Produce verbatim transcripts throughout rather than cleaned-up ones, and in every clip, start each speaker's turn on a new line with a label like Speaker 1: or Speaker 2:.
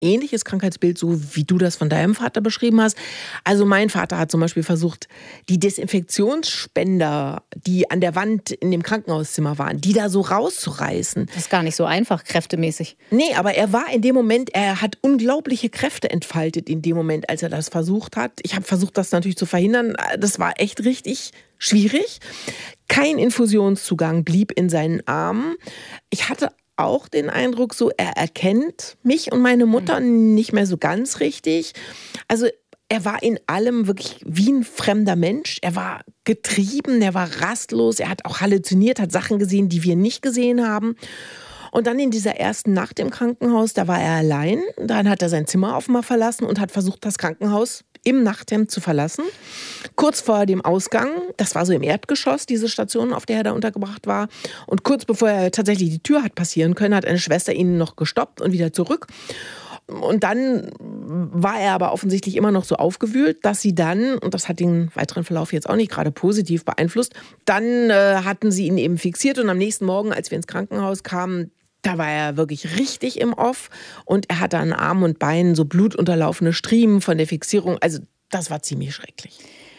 Speaker 1: ähnliches Krankheitsbild, so wie du das von deinem Vater beschrieben hast. Also mein Vater hat zum Beispiel versucht, die Desinfektionsspender, die an der Wand in dem Krankenhauszimmer waren, die da so rauszureißen.
Speaker 2: Das ist gar nicht so einfach, kräftemäßig.
Speaker 1: Nee, aber er war in dem Moment, er hat unglaubliche Kräfte entfaltet in dem Moment, als er das versucht hat. Ich habe versucht, das natürlich zu verhindern. Das war echt richtig schwierig. Kein Infusionszugang blieb in seinen Armen. Ich hatte auch den Eindruck, so er erkennt mich und meine Mutter nicht mehr so ganz richtig. Also er war in allem wirklich wie ein fremder Mensch. Er war getrieben, er war rastlos, er hat auch halluziniert, hat Sachen gesehen, die wir nicht gesehen haben. Und dann in dieser ersten Nacht im Krankenhaus, da war er allein. Dann hat er sein Zimmer offenbar verlassen und hat versucht, das Krankenhaus im Nachthemd zu verlassen. Kurz vor dem Ausgang, das war so im Erdgeschoss, diese Station, auf der er da untergebracht war. Und kurz bevor er tatsächlich die Tür hat passieren können, hat eine Schwester ihn noch gestoppt und wieder zurück. Und dann war er aber offensichtlich immer noch so aufgewühlt, dass sie dann, und das hat den weiteren Verlauf jetzt auch nicht gerade positiv beeinflusst, dann äh, hatten sie ihn eben fixiert und am nächsten Morgen, als wir ins Krankenhaus kamen, da war er wirklich richtig im Off und er hatte an Armen und Beinen so blutunterlaufene Striemen von der Fixierung. Also das war ziemlich schrecklich.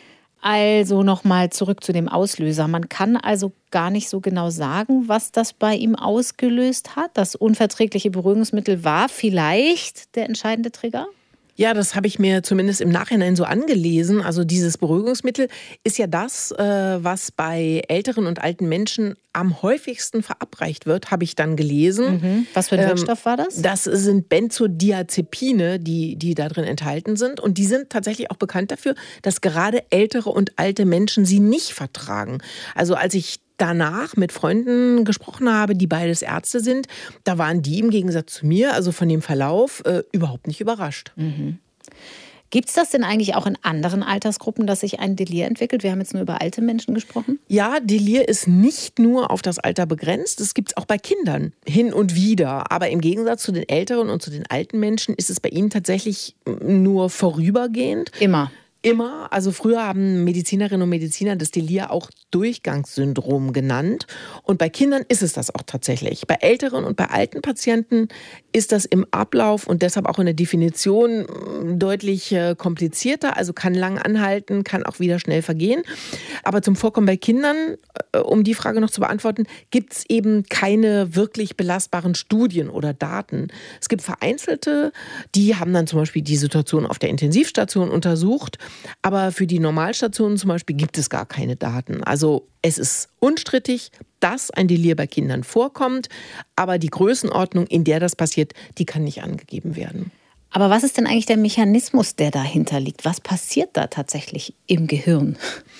Speaker 2: Also nochmal zurück zu dem Auslöser. Man kann also gar nicht so genau sagen, was das bei ihm ausgelöst hat. Das unverträgliche Beruhigungsmittel war vielleicht der entscheidende Trigger?
Speaker 1: Ja, das habe ich mir zumindest im Nachhinein so angelesen. Also dieses Beruhigungsmittel ist ja das, was bei älteren und alten Menschen am häufigsten verabreicht wird, habe ich dann gelesen.
Speaker 2: Mhm. Was für ein Wirkstoff war das?
Speaker 1: Das sind Benzodiazepine, die, die da drin enthalten sind. Und die sind tatsächlich auch bekannt dafür, dass gerade ältere und alte Menschen sie nicht vertragen. Also als ich danach mit Freunden gesprochen habe, die beides Ärzte sind, da waren die im Gegensatz zu mir, also von dem Verlauf, äh, überhaupt nicht überrascht.
Speaker 2: Mhm. Gibt es das denn eigentlich auch in anderen Altersgruppen, dass sich ein Delir entwickelt? Wir haben jetzt nur über alte Menschen gesprochen.
Speaker 1: Ja, Delir ist nicht nur auf das Alter begrenzt. Das gibt es auch bei Kindern hin und wieder. Aber im Gegensatz zu den älteren und zu den alten Menschen ist es bei ihnen tatsächlich nur vorübergehend.
Speaker 2: Immer.
Speaker 1: Immer. Also früher haben Medizinerinnen und Mediziner das Delir auch Durchgangssyndrom genannt. Und bei Kindern ist es das auch tatsächlich. Bei älteren und bei alten Patienten ist das im Ablauf und deshalb auch in der Definition deutlich komplizierter. Also kann lang anhalten, kann auch wieder schnell vergehen. Aber zum Vorkommen bei Kindern, um die Frage noch zu beantworten, gibt es eben keine wirklich belastbaren Studien oder Daten. Es gibt vereinzelte, die haben dann zum Beispiel die Situation auf der Intensivstation untersucht. Aber für die Normalstationen zum Beispiel gibt es gar keine Daten. Also es ist unstrittig, dass ein Delir bei Kindern vorkommt, aber die Größenordnung, in der das passiert, die kann nicht angegeben werden.
Speaker 2: Aber was ist denn eigentlich der Mechanismus, der dahinter liegt? Was passiert da tatsächlich im Gehirn?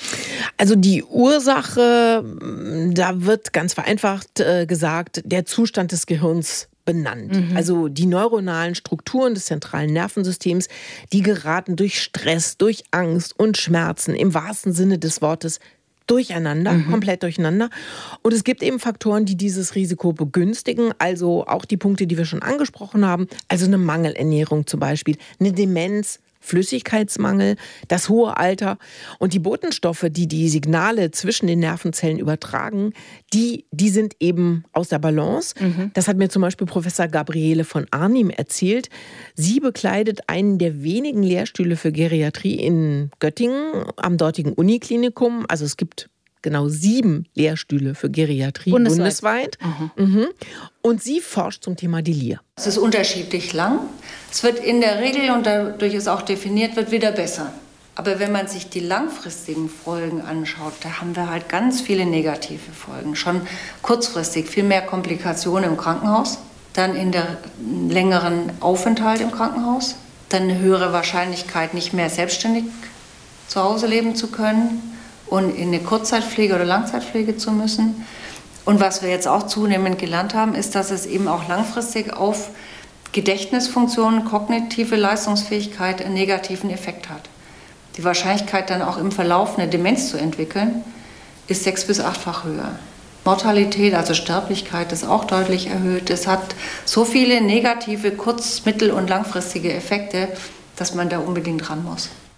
Speaker 1: Also die Ursache, da wird ganz vereinfacht äh, gesagt, der Zustand des Gehirns benannt. Mhm. Also die neuronalen Strukturen des zentralen Nervensystems, die geraten durch Stress, durch Angst und Schmerzen im wahrsten Sinne des Wortes durcheinander, mhm. komplett durcheinander. Und es gibt eben Faktoren, die dieses Risiko begünstigen, also auch die Punkte, die wir schon angesprochen haben, also eine Mangelernährung zum Beispiel, eine Demenz, Flüssigkeitsmangel, das hohe Alter und die Botenstoffe, die die Signale zwischen den Nervenzellen übertragen, die, die sind eben aus der Balance. Mhm. Das hat mir zum Beispiel Professor Gabriele von Arnim erzählt. Sie bekleidet einen der wenigen Lehrstühle für Geriatrie in Göttingen am dortigen Uniklinikum. Also es gibt genau sieben Lehrstühle für Geriatrie bundesweit. bundesweit. Mhm. Und sie forscht zum Thema Delir.
Speaker 3: Es ist unterschiedlich lang. Es wird in der Regel, und dadurch es auch definiert wird, wieder besser. Aber wenn man sich die langfristigen Folgen anschaut, da haben wir halt ganz viele negative Folgen. Schon kurzfristig viel mehr Komplikationen im Krankenhaus, dann in der längeren Aufenthalt im Krankenhaus, dann eine höhere Wahrscheinlichkeit, nicht mehr selbstständig zu Hause leben zu können und in eine Kurzzeitpflege oder Langzeitpflege zu müssen. Und was wir jetzt auch zunehmend gelernt haben, ist, dass es eben auch langfristig auf Gedächtnisfunktionen, kognitive Leistungsfähigkeit einen negativen Effekt hat. Die Wahrscheinlichkeit, dann auch im Verlauf eine Demenz zu entwickeln, ist sechs- bis achtfach höher. Mortalität, also Sterblichkeit, ist auch deutlich erhöht. Es hat so viele negative kurz-, mittel- und langfristige Effekte, dass man da unbedingt ran muss.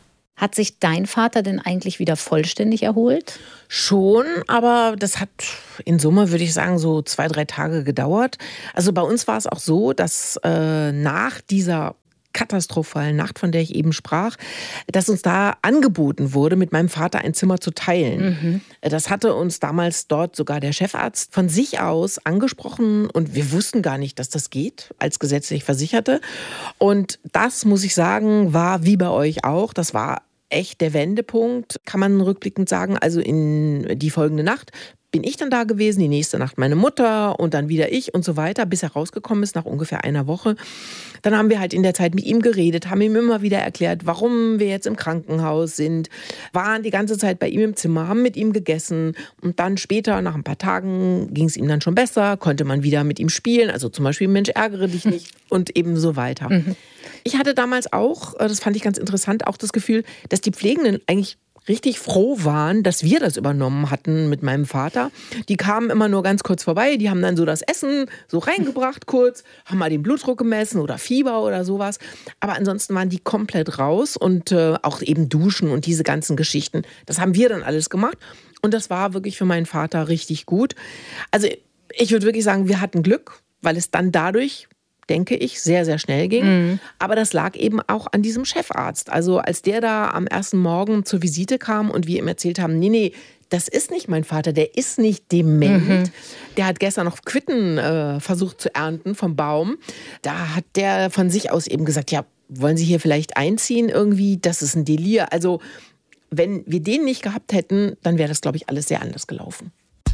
Speaker 2: Hat sich dein Vater denn eigentlich wieder vollständig erholt?
Speaker 1: Schon, aber das hat in Summe, würde ich sagen, so zwei, drei Tage gedauert. Also bei uns war es auch so, dass äh, nach dieser katastrophalen Nacht, von der ich eben sprach, dass uns da angeboten wurde, mit meinem Vater ein Zimmer zu teilen. Mhm. Das hatte uns damals dort sogar der Chefarzt von sich aus angesprochen und wir wussten gar nicht, dass das geht, als gesetzlich Versicherte. Und das, muss ich sagen, war wie bei euch auch, das war echt der Wendepunkt, kann man rückblickend sagen. Also in die folgende Nacht bin ich dann da gewesen, die nächste Nacht meine Mutter und dann wieder ich und so weiter, bis er rausgekommen ist nach ungefähr einer Woche. Dann haben wir halt in der Zeit mit ihm geredet, haben ihm immer wieder erklärt, warum wir jetzt im Krankenhaus sind, waren die ganze Zeit bei ihm im Zimmer, haben mit ihm gegessen und dann später, nach ein paar Tagen, ging es ihm dann schon besser, konnte man wieder mit ihm spielen, also zum Beispiel Mensch, ärgere dich nicht und eben so weiter. Mhm. Ich hatte damals auch, das fand ich ganz interessant, auch das Gefühl, dass die Pflegenden eigentlich richtig froh waren, dass wir das übernommen hatten mit meinem Vater. Die kamen immer nur ganz kurz vorbei, die haben dann so das Essen so reingebracht kurz, haben mal den Blutdruck gemessen oder Fieber oder sowas. Aber ansonsten waren die komplett raus und äh, auch eben duschen und diese ganzen Geschichten. Das haben wir dann alles gemacht und das war wirklich für meinen Vater richtig gut. Also ich würde wirklich sagen, wir hatten Glück, weil es dann dadurch, denke ich, sehr, sehr schnell ging. Mhm. Aber das lag eben auch an diesem Chefarzt. Also als der da am ersten Morgen zur Visite kam und wir ihm erzählt haben, nee, nee, das ist nicht mein Vater, der ist nicht dement. Mhm. Der hat gestern noch Quitten äh, versucht zu ernten vom Baum. Da hat der von sich aus eben gesagt, ja, wollen Sie hier vielleicht einziehen irgendwie? Das ist ein Delir. Also wenn wir den nicht gehabt hätten, dann wäre das, glaube ich, alles sehr anders gelaufen.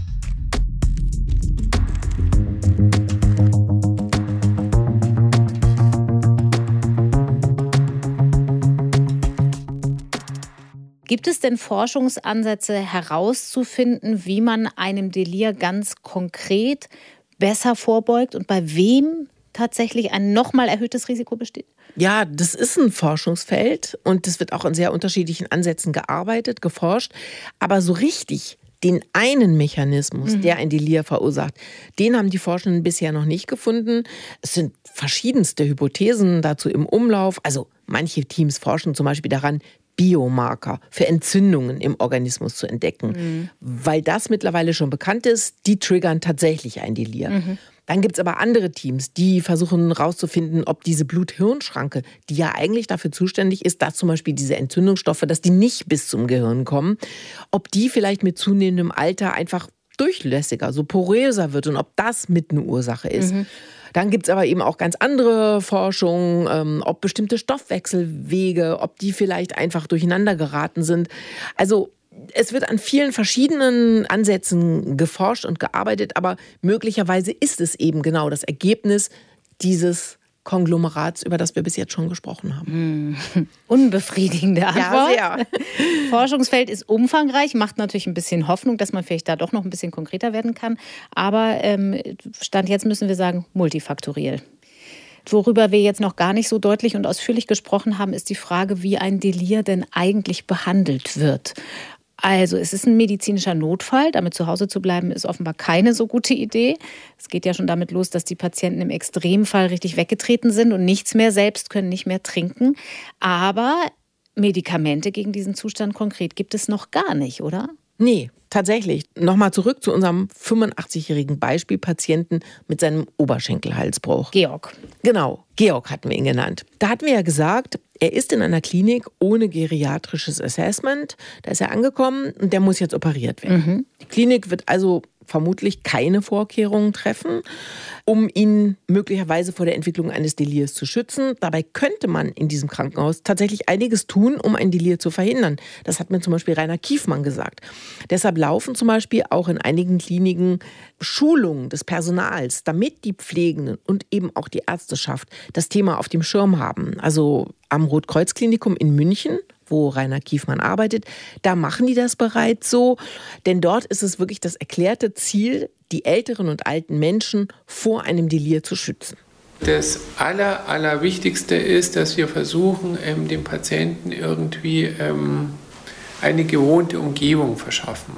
Speaker 2: Gibt es denn Forschungsansätze herauszufinden, wie man einem Delir ganz konkret besser vorbeugt und bei wem tatsächlich ein nochmal erhöhtes Risiko besteht?
Speaker 1: Ja, das ist ein Forschungsfeld und es wird auch in sehr unterschiedlichen Ansätzen gearbeitet, geforscht. Aber so richtig den einen Mechanismus, mhm. der ein Delir verursacht, den haben die Forschenden bisher noch nicht gefunden. Es sind verschiedenste Hypothesen dazu im Umlauf. Also manche Teams forschen zum Beispiel daran, Biomarker für Entzündungen im Organismus zu entdecken. Mhm. Weil das mittlerweile schon bekannt ist, die triggern tatsächlich ein Delir. Mhm. Dann gibt es aber andere Teams, die versuchen herauszufinden, ob diese Blut-Hirn-Schranke, die ja eigentlich dafür zuständig ist, dass zum Beispiel diese Entzündungsstoffe, dass die nicht bis zum Gehirn kommen, ob die vielleicht mit zunehmendem Alter einfach durchlässiger, so poröser wird und ob das mit eine Ursache ist. Mhm. Dann gibt es aber eben auch ganz andere Forschung, ähm, ob bestimmte Stoffwechselwege, ob die vielleicht einfach durcheinander geraten sind. Also es wird an vielen verschiedenen Ansätzen geforscht und gearbeitet, aber möglicherweise ist es eben genau das Ergebnis dieses Konglomerats, über das wir bis jetzt schon gesprochen haben.
Speaker 2: Hm. Unbefriedigende Antwort.
Speaker 1: Ja, sehr.
Speaker 2: Forschungsfeld ist umfangreich, macht natürlich ein bisschen Hoffnung, dass man vielleicht da doch noch ein bisschen konkreter werden kann. Aber ähm, Stand jetzt müssen wir sagen, multifaktoriell. Worüber wir jetzt noch gar nicht so deutlich und ausführlich gesprochen haben, ist die Frage, wie ein Delir denn eigentlich behandelt wird. Also es ist ein medizinischer Notfall, damit zu Hause zu bleiben ist offenbar keine so gute Idee. Es geht ja schon damit los, dass die Patienten im Extremfall richtig weggetreten sind und nichts mehr selbst können, nicht mehr trinken. Aber Medikamente gegen diesen Zustand konkret gibt es noch gar nicht, oder?
Speaker 1: Nee, tatsächlich. Nochmal zurück zu unserem fünfundachtzigjährigen Beispielpatienten mit seinem Oberschenkelhalsbruch.
Speaker 2: Georg.
Speaker 1: Genau, Georg hatten wir ihn genannt. Da hatten wir ja gesagt, er ist in einer Klinik ohne geriatrisches Assessment. Da ist er angekommen und der muss jetzt operiert werden. Mhm. Die Klinik wird also vermutlich keine Vorkehrungen treffen, um ihn möglicherweise vor der Entwicklung eines Delirs zu schützen. Dabei könnte man in diesem Krankenhaus tatsächlich einiges tun, um ein Delir zu verhindern. Das hat mir zum Beispiel Rainer Kiefmann gesagt. Deshalb laufen zum Beispiel auch in einigen Kliniken Schulungen des Personals, damit die Pflegenden und eben auch die Ärzteschaft das Thema auf dem Schirm haben. Also am Rotkreuz-Klinikum in München, wo Rainer Kiefmann arbeitet, da machen die das bereits so. Denn dort ist es wirklich das erklärte Ziel, die älteren und alten Menschen vor einem Delir zu schützen.
Speaker 4: Das Aller, Allerwichtigste ist, dass wir versuchen, ähm, dem Patienten irgendwie ähm, eine gewohnte Umgebung verschaffen.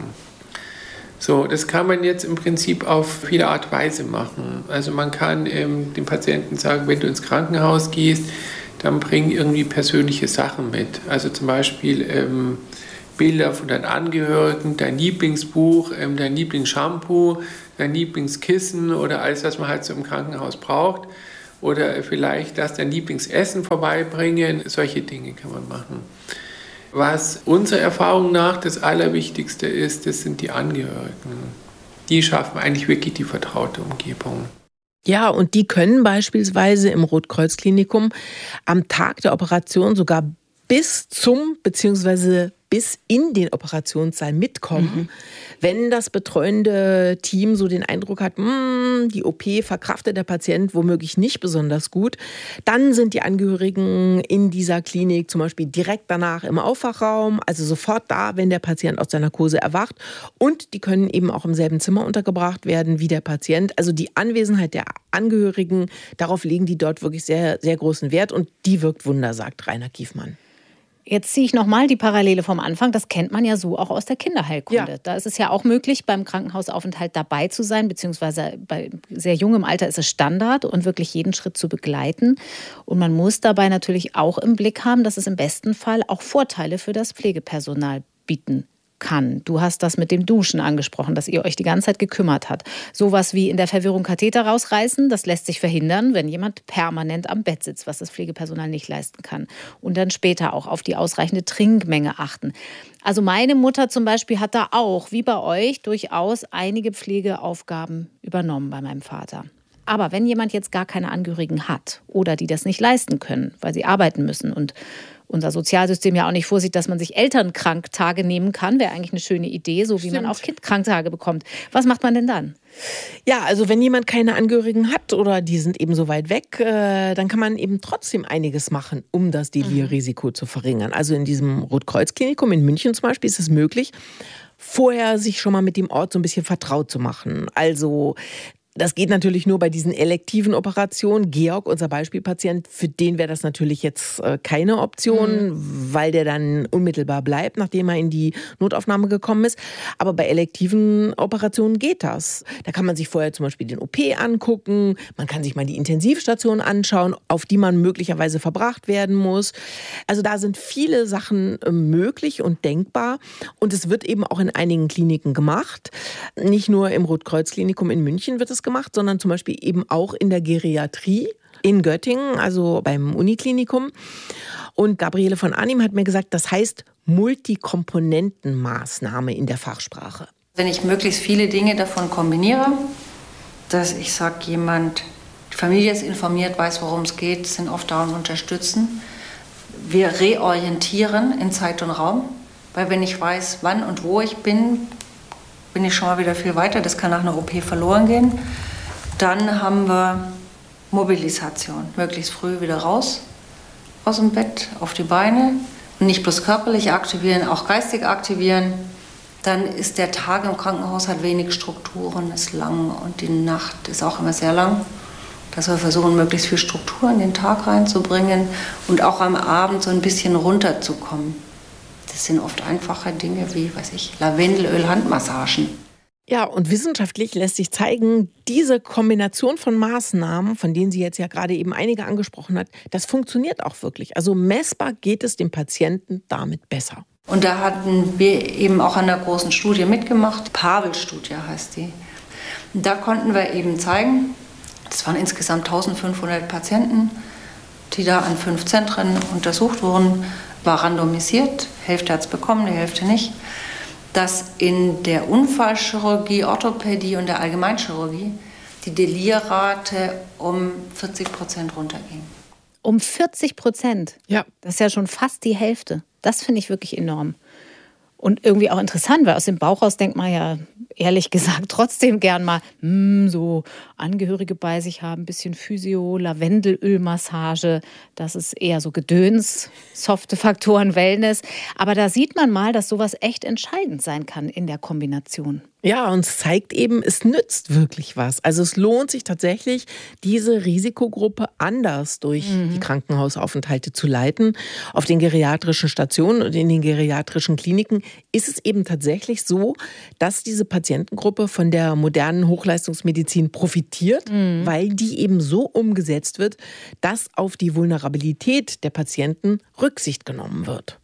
Speaker 4: So, das kann man jetzt im Prinzip auf viele Art und Weise machen. Also man kann ähm, dem Patienten sagen, wenn du ins Krankenhaus gehst, dann bring irgendwie persönliche Sachen mit. Also zum Beispiel ähm, Bilder von deinen Angehörigen, dein Lieblingsbuch, ähm, dein Lieblingsshampoo, dein Lieblingskissen oder alles, was man halt so im Krankenhaus braucht. Oder vielleicht lass dein Lieblingsessen vorbeibringen. Solche Dinge kann man machen. Was unserer Erfahrung nach das Allerwichtigste ist, das sind die Angehörigen. Die schaffen eigentlich wirklich die vertraute Umgebung.
Speaker 1: Ja, und die können beispielsweise im Rotkreuz-Klinikum am Tag der Operation sogar bis zum bzw. bis in den Operationssaal mitkommen, mhm. wenn das betreuende Team so den Eindruck hat, mh, die O P verkraftet der Patient womöglich nicht besonders gut. Dann sind die Angehörigen in dieser Klinik zum Beispiel direkt danach im Aufwachraum, also sofort da, wenn der Patient aus der Narkose erwacht. Und die können eben auch im selben Zimmer untergebracht werden wie der Patient. Also die Anwesenheit der Angehörigen, darauf legen die dort wirklich sehr, sehr großen Wert. Und die wirkt Wunder, sagt Rainer Kiefmann.
Speaker 2: Jetzt ziehe ich nochmal die Parallele vom Anfang. Das kennt man ja so auch aus der Kinderheilkunde. Ja. Da ist es ja auch möglich, beim Krankenhausaufenthalt dabei zu sein, beziehungsweise bei sehr jungem Alter ist es Standard und wirklich jeden Schritt zu begleiten. Und man muss dabei natürlich auch im Blick haben, dass es im besten Fall auch Vorteile für das Pflegepersonal bieten kann. Du hast das mit dem Duschen angesprochen, dass ihr euch die ganze Zeit gekümmert habt. Sowas wie in der Verwirrung Katheter rausreißen, das lässt sich verhindern, wenn jemand permanent am Bett sitzt, was das Pflegepersonal nicht leisten kann. Und dann später auch auf die ausreichende Trinkmenge achten. Also meine Mutter zum Beispiel hat da auch, wie bei euch, durchaus einige Pflegeaufgaben übernommen bei meinem Vater. Aber wenn jemand jetzt gar keine Angehörigen hat oder die das nicht leisten können, weil sie arbeiten müssen und unser Sozialsystem ja auch nicht vorsieht, dass man sich Elternkranktage nehmen kann, wäre eigentlich eine schöne Idee, so wie Stimmt. man auch Kindkranktage bekommt. Was macht man denn dann?
Speaker 1: Ja, also wenn jemand keine Angehörigen hat oder die sind eben so weit weg, äh, dann kann man eben trotzdem einiges machen, um das Delirrisiko mhm. zu verringern. Also in diesem Rotkreuz-Klinikum in München zum Beispiel ist es möglich, vorher sich schon mal mit dem Ort so ein bisschen vertraut zu machen. Also das geht natürlich nur bei diesen elektiven Operationen. Georg, unser Beispielpatient, für den wäre das natürlich jetzt äh, keine Option, mhm. weil der dann unmittelbar bleibt, nachdem er in die Notaufnahme gekommen ist. Aber bei elektiven Operationen geht das. Da kann man sich vorher zum Beispiel den O P angucken, man kann sich mal die Intensivstation anschauen, auf die man möglicherweise verbracht werden muss. Also da sind viele Sachen äh, möglich und denkbar. Und es wird eben auch in einigen Kliniken gemacht. Nicht nur im Rotkreuz-Klinikum in München wird es gemacht, sondern zum Beispiel eben auch in der Geriatrie in Göttingen, also beim Uniklinikum. Und Gabriele von Arnim hat mir gesagt, das heißt Multikomponentenmaßnahme in der Fachsprache.
Speaker 3: Wenn ich möglichst viele Dinge davon kombiniere, dass ich sage, jemand, die Familie ist informiert, weiß, worum es geht, sind oft da und unterstützen. Wir reorientieren in Zeit und Raum, weil wenn ich weiß, wann und wo ich bin, bin ich schon mal wieder viel weiter. Das kann nach einer O P verloren gehen. Dann haben wir Mobilisation. Möglichst früh wieder raus aus dem Bett, auf die Beine. Und nicht bloß körperlich aktivieren, auch geistig aktivieren. Dann ist der Tag im Krankenhaus, hat wenig Strukturen, ist lang und die Nacht ist auch immer sehr lang. Dass wir versuchen, möglichst viel Struktur in den Tag reinzubringen und auch am Abend so ein bisschen runterzukommen. Das sind oft einfache Dinge wie, weiß ich, Lavendelöl-Handmassagen.
Speaker 1: Ja, und wissenschaftlich lässt sich zeigen, diese Kombination von Maßnahmen, von denen sie jetzt ja gerade eben einige angesprochen hat, das funktioniert auch wirklich. Also messbar geht es dem Patienten damit besser.
Speaker 3: Und da hatten wir eben auch an einer großen Studie mitgemacht. Pavel-Studie heißt die. Und da konnten wir eben zeigen, das waren insgesamt eintausendfünfhundert Patienten, die da an fünf Zentren untersucht wurden, war randomisiert, Hälfte hat es bekommen, die Hälfte nicht, dass in der Unfallchirurgie, Orthopädie und der Allgemeinchirurgie die Delirrate um vierzig Prozent runterging.
Speaker 2: Um vierzig Prozent?
Speaker 1: Ja.
Speaker 2: Das ist ja schon fast die Hälfte. Das finde ich wirklich enorm. Und irgendwie auch interessant, weil aus dem Bauch raus denkt man ja, ehrlich gesagt, trotzdem gern mal mh, so Angehörige bei sich haben, ein bisschen Physio, Lavendelölmassage, das ist eher so Gedöns, softe Faktoren, Wellness. Aber da sieht man mal, dass sowas echt entscheidend sein kann in der Kombination.
Speaker 1: Ja, und es zeigt eben, es nützt wirklich was. Also es lohnt sich tatsächlich, diese Risikogruppe anders durch mhm. die Krankenhausaufenthalte zu leiten. Auf den geriatrischen Stationen und in den geriatrischen Kliniken ist es eben tatsächlich so, dass diese Patienten Patientengruppe von der modernen Hochleistungsmedizin profitiert, mhm. weil die eben so umgesetzt wird, dass auf die Vulnerabilität der Patienten Rücksicht genommen wird.